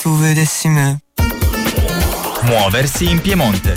tu vedessi me. Muoversi in Piemonte.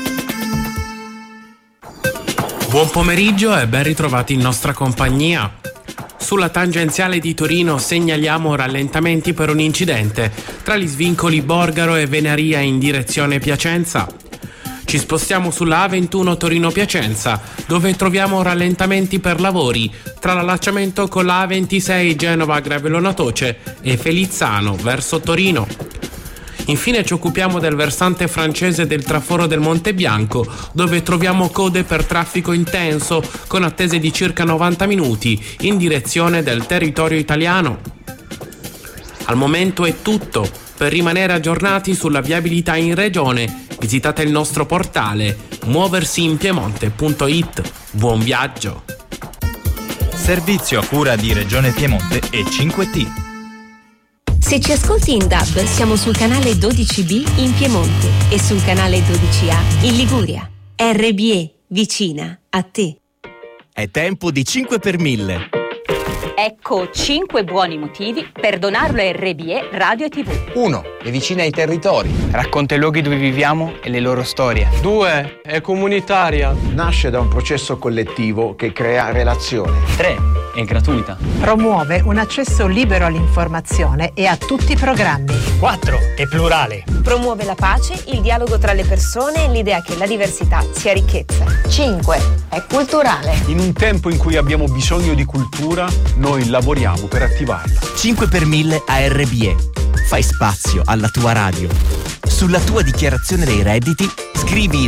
Buon pomeriggio e ben ritrovati in nostra compagnia. Sulla tangenziale di Torino segnaliamo rallentamenti per un incidente tra gli svincoli Borgaro e Venaria in direzione Piacenza. Ci spostiamo sulla A21 Torino-Piacenza, dove troviamo rallentamenti per lavori tra l'allacciamento con la A26 Genova-Gravelona-Toce e Felizzano verso Torino. Infine ci occupiamo del versante francese del traforo del Monte Bianco, dove troviamo code per traffico intenso con attese di circa 90 minuti in direzione del territorio italiano. Al momento è tutto. Per rimanere aggiornati sulla viabilità in regione, visitate il nostro portale muoversiinpiemonte.it. Buon viaggio! Servizio a cura di Regione Piemonte e 5T. Se ci ascolti in DAB, siamo sul canale 12B in Piemonte e sul canale 12A in Liguria. RBE, vicina a te. È tempo di 5 per 1000. Ecco 5 buoni motivi per donarlo a RBE Radio e TV. 1. È vicina ai territori. Racconta i luoghi dove viviamo e le loro storie. 2. È comunitaria. Nasce da un processo collettivo che crea relazione. 3. È gratuita. Promuove un accesso libero all'informazione e a tutti i programmi. 4. È plurale. Promuove la pace, il dialogo tra le persone e l'idea che la diversità sia ricchezza. 5. È culturale. In un tempo in cui abbiamo bisogno di cultura, noi lavoriamo per attivarla. 5 per 1000 a RBE. Fai spazio alla tua radio. Sulla tua dichiarazione dei redditi scrivi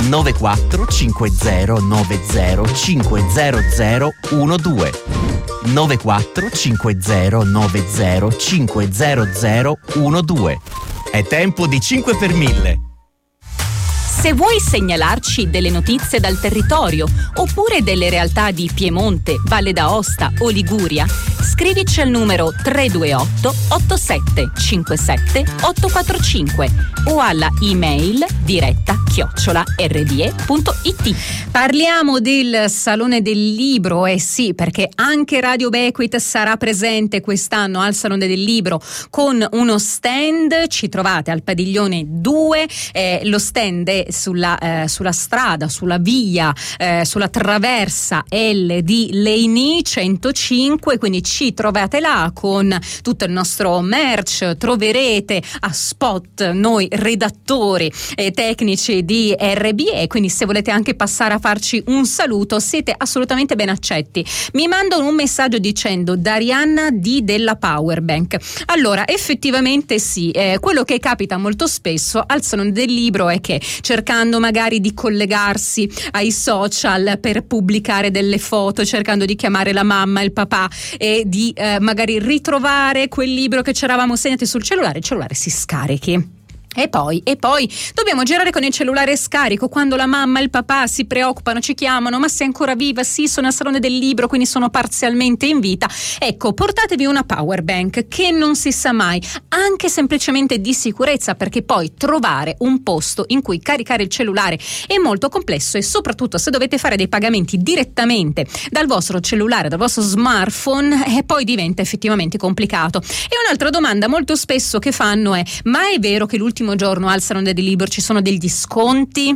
945090500012. 945090500012. È tempo di 5 per 1000. Se vuoi segnalarci delle notizie dal territorio oppure delle realtà di Piemonte, Valle d'Aosta o Liguria, scrivici al numero 328 8757 845 o alla email diretta@rbe.it. Parliamo del Salone del Libro, sì, perché anche Radio Bequit sarà presente quest'anno al Salone del Libro con uno stand. Ci trovate al padiglione 2, lo stand è sulla strada, sulla via, sulla traversa L di Leini 105, quindi ci trovate là con tutto il nostro merch. Troverete a spot noi redattori e tecnici di RBE, quindi se volete anche passare a farci un saluto siete assolutamente ben accetti. Mi mandano un messaggio dicendo Darianna di della Powerbank. Allora effettivamente sì, quello che capita molto spesso al Salone del Libro è che cercando magari di collegarsi ai social per pubblicare delle foto, cercando di chiamare la mamma, il papà e di magari ritrovare quel libro che ci eravamo segnati sul cellulare, il cellulare si scarichi. E poi dobbiamo girare con il cellulare scarico quando la mamma e il papà si preoccupano, ci chiamano: ma sei ancora viva? Sì, sono al Salone del Libro, quindi sono parzialmente in vita. Ecco, portatevi una power bank, che non si sa mai, anche semplicemente di sicurezza, perché poi trovare un posto in cui caricare il cellulare è molto complesso, e soprattutto se dovete fare dei pagamenti direttamente dal vostro cellulare, dal vostro smartphone, poi diventa effettivamente complicato. E un'altra domanda molto spesso che fanno è: ma è vero che l'ultimo giorno al Salone del Libro ci sono degli sconti?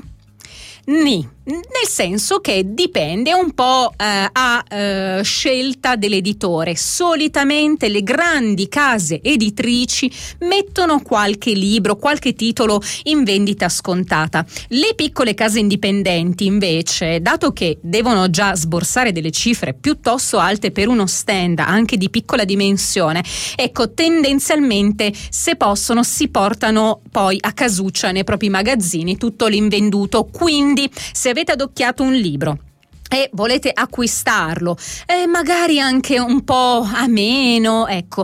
Nì, nel senso che dipende un po' a scelta dell'editore. Solitamente le grandi case editrici mettono qualche libro, qualche titolo in vendita scontata. Le piccole case indipendenti invece, dato che devono già sborsare delle cifre piuttosto alte per uno stand anche di piccola dimensione, ecco, tendenzialmente se possono si portano poi a casuccia nei propri magazzini tutto l'invenduto. Quindi se avete adocchiato un libro e volete acquistarlo, magari anche un po' a meno, ecco,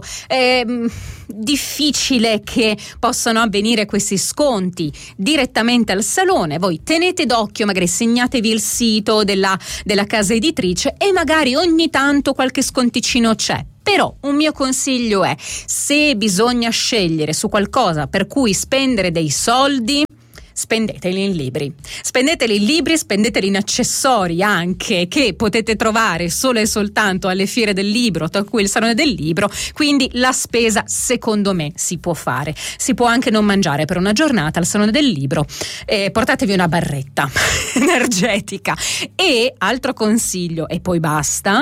difficile che possano avvenire questi sconti direttamente al salone. Voi tenete d'occhio, magari segnatevi il sito della casa editrice e magari ogni tanto qualche sconticino c'è. Però un mio consiglio è: se bisogna scegliere su qualcosa per cui spendere dei soldi, spendeteli in libri. Spendeteli in libri, spendeteli in accessori anche, che potete trovare solo e soltanto alle fiere del libro, tra cui il Salone del Libro, quindi la spesa secondo me si può fare. Si può anche non mangiare per una giornata al Salone del Libro, portatevi una barretta energetica e altro consiglio, e poi basta,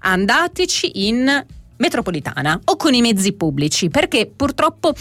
andateci in metropolitana o con i mezzi pubblici, perché purtroppo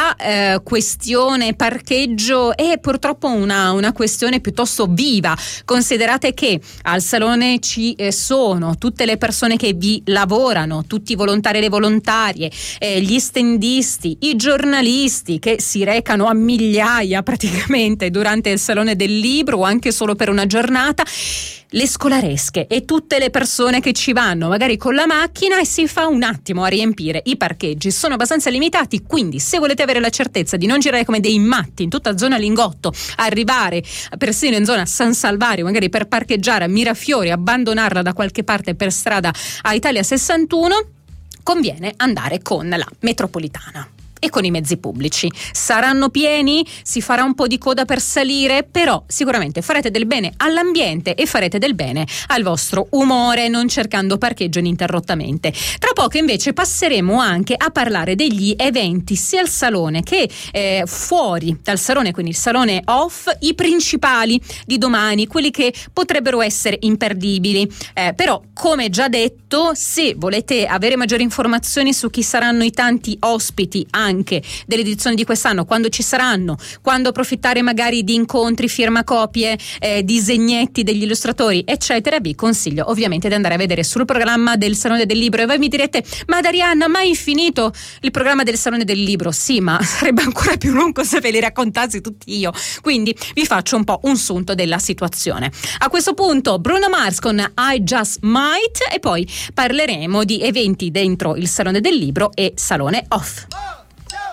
la questione parcheggio è purtroppo una questione piuttosto viva. Considerate che al salone ci sono tutte le persone che vi lavorano, tutti i volontari e le volontarie, gli stendisti, i giornalisti che si recano a migliaia praticamente durante il Salone del Libro o anche solo per una giornata, le scolaresche e tutte le persone che ci vanno magari con la macchina, e si fa un attimo a riempire. I parcheggi sono abbastanza limitati, quindi se volete avere la certezza di non girare come dei matti in tutta zona Lingotto, arrivare persino in zona San Salvario magari per parcheggiare a Mirafiori, abbandonarla da qualche parte per strada a Italia 61, conviene andare con la metropolitana e con i mezzi pubblici. Saranno pieni, si farà un po' di coda per salire, però sicuramente farete del bene all'ambiente e farete del bene al vostro umore, non cercando parcheggio ininterrottamente. Tra poco invece passeremo anche a parlare degli eventi sia al salone che fuori dal salone, quindi il salone off, i principali di domani, quelli che potrebbero essere imperdibili. Però, come già detto, se volete avere maggiori informazioni su chi saranno i tanti ospiti anche dell'edizione di quest'anno, quando ci saranno, quando approfittare magari di incontri, firmacopie, disegnetti degli illustratori eccetera, vi consiglio ovviamente di andare a vedere sul programma del Salone del Libro. E voi mi direte: ma Darianna, mai finito il programma del Salone del Libro? Sì, ma sarebbe ancora più lungo se ve li raccontassi tutti io, quindi vi faccio un po' un sunto della situazione. A questo punto Bruno Mars con I Just Might, e poi parleremo di eventi dentro il Salone del Libro e Salone Off.